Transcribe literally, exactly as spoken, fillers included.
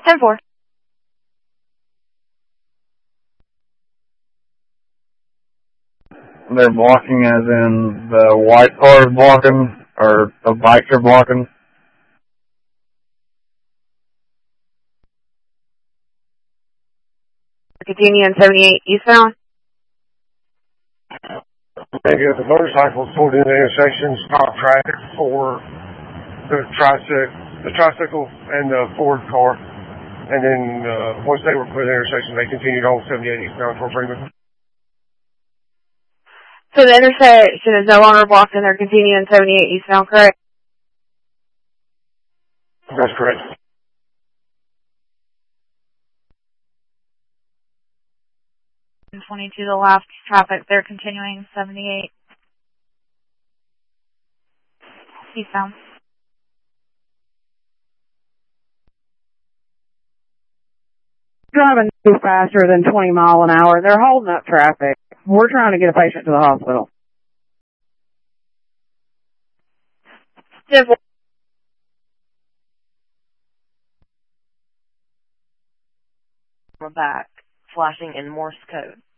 ten four. They're blocking as in the white car is blocking, or the bikes are blocking. Continue on seventy-eight eastbound. Maybe if the motorcycles pulled into the intersection, stop traffic for the tricycle, the tricycle and the Ford car. And then uh, once they were put in the intersection, they continued on seventy-eight eastbound for Freeman. So the intersection is no longer blocked and they're continuing seventy-eight eastbound, correct? That's correct. twenty to the left, traffic, they're continuing seventy-eight eastbound. Driving too faster than twenty mile an hour. They're holding up traffic. We're trying to get a patient to the hospital. We're back, flashing in Morse code.